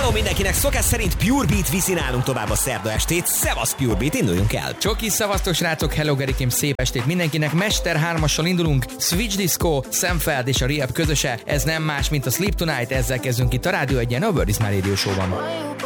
Hello mindenkinek, szokás szerint Pure Beat viszi nálunk tovább a szerda estét. Szevasz Pure Beat, induljunk el! Csoki, szevasztok srácok, hello Gerikém, szép estét mindenkinek. Mester 3-assal indulunk, Switch Disco, Sam Feld és a Rehab közöse. Ez nem más, mint a Sleep Tonight, ezzel kezdünk itt a Rádió 1-en, a World is My Radio Show-ban.